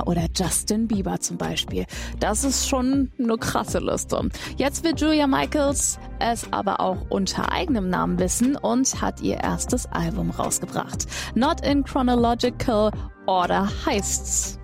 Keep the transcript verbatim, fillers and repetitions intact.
Ja, oder Justin Bieber zum Beispiel. Das ist schon eine krasse Liste. Jetzt will Julia Michaels es aber auch unter eigenem Namen wissen und hat ihr erstes Album rausgebracht. Not in Chronological Order heißt's.